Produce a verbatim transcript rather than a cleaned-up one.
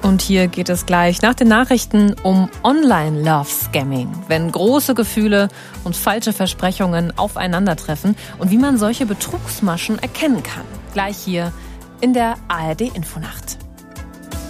Und hier geht es gleich nach den Nachrichten um Online-Love-Scamming, wenn große Gefühle und falsche Versprechungen aufeinandertreffen und wie man solche Betrugsmaschen erkennen kann. Gleich hier in der A R D Infonacht.